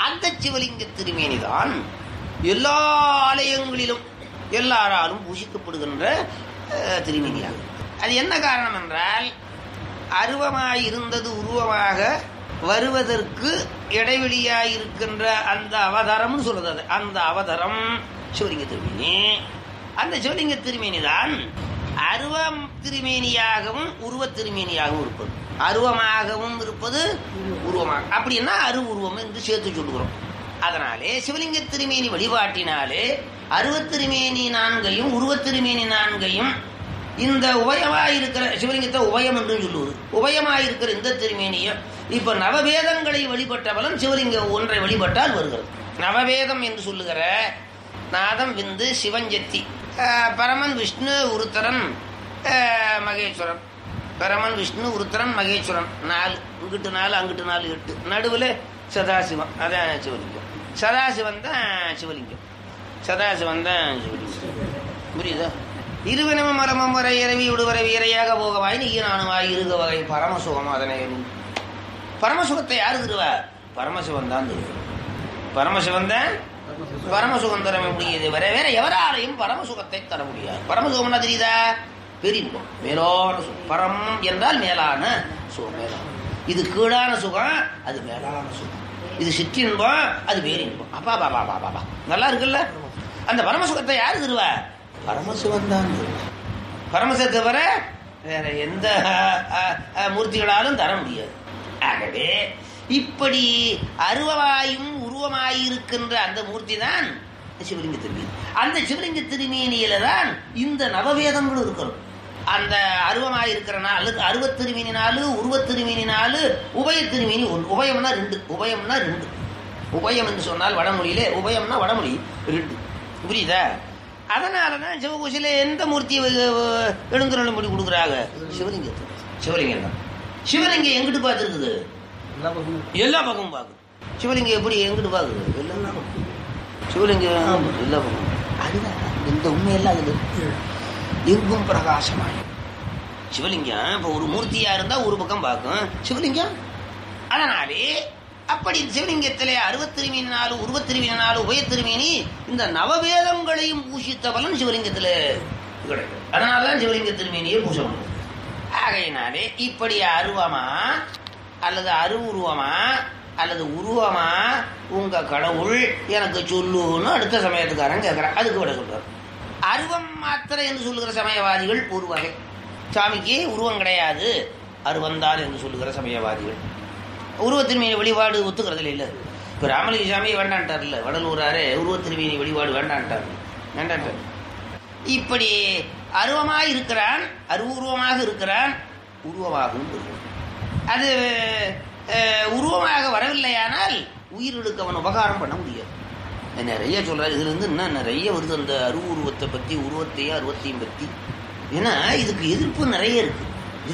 அந்த சிவலிங்க திருமேனிதான் எல்லா ஆலயங்களிலும் எல்லாராலும் பூஜிக்கப்படுகின்ற திருமேனியாகும். அது என்ன காரணம் என்றால், அருவமாயிருந்தது உருவமாக வருவதற்கு இடைவெளியாயிருக்கின்ற அந்த அவதாரம்னு சொல்றது. அந்த அவதாரம் சிவலிங்க திருமேனி. அந்த சிவலிங்க திருமேனி தான் அருவம் திருமேனியாகவும் உருவ திருமேனியாகவும் இருப்பது. அருவமாகவும் இருப்பது உருவமாக. அப்படின்னா அரு உருவம் என்று சேர்த்து சொல்லுகிறோம். அதனாலே சிவலிங்க திருமேனி வழிபாட்டினாலே அருவத்திருமேனி நான்கையும் உருவத்திருமேனி நான்கையும் இந்த உபயமாயிருக்கிற சிவலிங்கத்தை உபயம் என்று சொல்லுவது. உபயமாயிருக்கிற இந்த திருமேனியும் இப்ப நவவேதங்களை வழிபட்ட பலன் சிவலிங்க ஒன்றை வழிபட்டால் வருகிறது. நவவேதம் என்று சொல்லுகிற நாதம், விந்து, சிவஞ்சத்தி, பரமன், விஷ்ணு, உருத்தரன், மகேஸ்வரன். பரமன், விஷ்ணு, உருத்தரன், மகேஸ்வரன் 4. இங்கிட்டு 4, அங்கிட்டு 4, 8. நடுவில் சதாசிவம். அதான் சிவலிங்கம். சதாசிவன் தான் சிவலிங்கம். சதாசிவன் தான் சிவலிங்கம். புரியுதா? இருவனமும் மரமம் வரை இரவி விடுவரை வீரையாக போகவாய் நீனானுவாய் இருக வகை பரமசுகம். அதனை பரமசுகத்தை யாரு தருவா? பரமசிவன் தான் தருவார். பரமசிவன் தான் பரமசுகம் தர முடியாது. வேற எவராலையும் பரமசுகத்தை தர முடியாது. பரமசுகம்னா தெரியுதா? பெரின்பம், மேலான சுகம். பரம் என்றால் மேலான சுகம். மேலான இது கீழான சுகம், அது மேலான சுகம். இது சிற்றின்பம், அது பேரின்பம். அப்பா பாபா பாபா நல்லா இருக்குல்ல? அந்த பரமசுகத்தை யாரு தருவா? பரமசிவன் தான். பரமசிவத்தை தவிர வேற எந்த மூர்த்திகளாலும் தர முடியாது. ஆகவே இப்படி அருவமாயும் உருவமாயிருக்கின்ற அந்த மூர்த்தி தான் சிவலிங்க திருமேனி. அந்த சிவலிங்க திருமேனியில தான் இந்த நவவேதங்களும் இருக்கிறோம். அந்த அருவமாயிருக்கிற நாள் அருவத்திருமேனி 4, உருவத்திருமேனி 4, உபயத்திருமேனி 1. உபயம்னா 2. உபயம்னா 2. உபயம் என்று சொன்னால் வடமொழியிலே உபயம்னா வடமொழி 2. புரியுதா? அதனாலதான் சிவகோஷில எந்த மூர்த்தியை எழுந்துருளும் படி கொடுக்குறாங்க? சிவலிங்கத்தை. சிவலிங்கம் தான். சிவலிங்கம் எங்கிட்டு பார்த்துருக்குது? எல்லா பக்கமும் பார்க்குது. சிவலிங்கம் எப்படி எங்கிட்டு பார்க்குது? எல்லா பக்கம். சிவலிங்கம் எல்லா பக்கம். அதுதான் இந்த உண்மையெல்லாம் அது எங்கும் பிரகாசமாய். சிவலிங்கம் இப்போ ஒரு மூர்த்தியா இருந்தா ஒரு பக்கம் பார்க்கும் சிவலிங்கம். அதனாலே அப்படி சிவலிங்கத்திலே அருவத்திருமேனி 4, உருவத்திருமேனி 4, உபயத்திருமேனி இந்த நவவேதங்களையும் பூஷித்த பலன் சிவலிங்கத்தில் கிடைக்கும். அதனாலதான் சிவலிங்க திருமேனியை பூச முடியும். ஆகையினாலே இப்படி அருவமா அல்லது அருவுருவமா அல்லது உருவமா உங்க கடவுள் எனக்கு சொல்லுன்னு அடுத்த சமயத்துக்காரன் கேட்கிறான். அதுக்கு விட சொல்றார். அருவம் மாத்திரை என்று சொல்லுகிற சமயவாதிகள் ஒரு வகை. சாமிக்கு உருவம் கிடையாது, அருவந்தான் என்று சொல்லுகிற சமயவாதிகள். உருவத்திருமேனி வழிபாடு ஒத்துக்கிறதுல இல்லை. இப்போ ராமலிங்க சாமி வேண்டான்ட்டார்ல, வடலூராரே உருவத்திருமேனி வழிபாடு வேண்டான்ட்டார். இப்படி அருவமாக இருக்கிறான், அருவுருவமாக இருக்கிறான், உருவமாகவும் இருக்கிறான். அது உருவமாக வரவில்லையானால் உயிரிழுக்கு அவன் உபகாரம் பண்ண முடியாது. நிறைய சொல்றாரு. இதுல இருந்து இன்னும் நிறைய வருது அந்த அருவுருவத்தை பத்தி, உருவத்தையும் அருவத்தையும் பத்தி. ஏன்னா இதுக்கு எதிர்ப்பு நிறைய இருக்கு.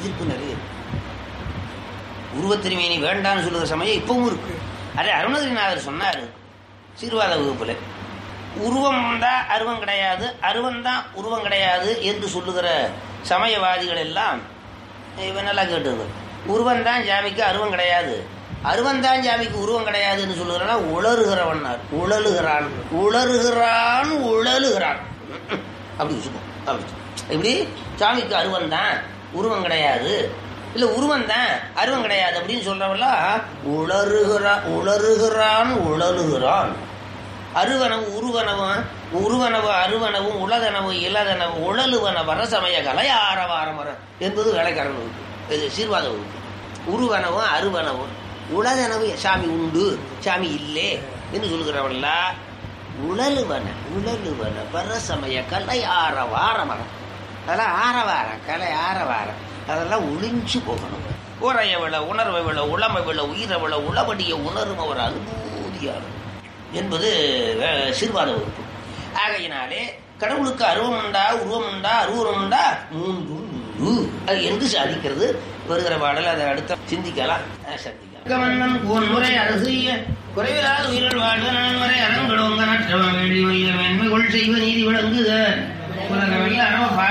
உருவத்திருமேனி வேண்டான்னு சொல்லுகிற சமயம் இப்பவும் இருக்கு. அதே அருணகிரிநாதர் சொன்னார் சீர்வாத வகுப்புல, உருவம் தான் அருவம் கிடையாது, அருவம் தான் உருவம் கிடையாது என்று சொல்லுகிற சமயவாதிகள் எல்லாம் இவனெல்லாம் கேட்டுங்க. உருவம் தான் ஜாமிக்கு அருவம் கிடையாது, அருவம் தான் ஜாமிக்கு உருவம் கிடையாதுன்னு சொல்லுகிறனா உளறுகிறவன்னார். உழலுகிறான் அப்படி வச்சுக்கோ. இப்படி சாமிக்கு அருவம் தான் உருவம் கிடையாது, இல்ல உருவம் தான் அருவம் கிடையாது அப்படின்னு சொல்றவெல்லாம் உளறுகிறான். அருவனவு உருவனவு அருவனவும் உலகனவு இலதனவு உழலுவன வர சமய கலை ஆரவாரமர என்பது வேலைக்காரன் வகுப்பு. இது சீர்வாத வகுப்பு. உருவனவும் அருவனவும் உலகனவு சாமி உண்டு சாமி இல்லை என்று சொல்லுகிறவன்ல உழலுவன வர சமய கலை ஆரவாரமரம். அதெல்லாம் ஆரவாரம், கலை ஆரவாரம், அதெல்லாம் ஒளிஞ்சு போகணும். உரைய விழ உணர்வை விழ உளமை விழ உயிரை விழ உளவடிய உணரும் அவர் அனுபூதியாகும் என்பது சீர்வாத வகுப்பு. ஆகையினாலே கடவுளுக்கு அருவம் உண்டா, உருவம் உண்டா, அருவுரம் உண்டா, மூன்று அது என்று சாதிக்கிறது வருகிற பாடல். அதை அடுத்த சிந்திக்கலாம். முறை அரசிய குறைவிலாத உயிர்கள் வாழ்வு நன்முறை அறங்களோங்க நற்றவ வேண்டி மென்மைகள் செய்வ நீதி விளங்குக.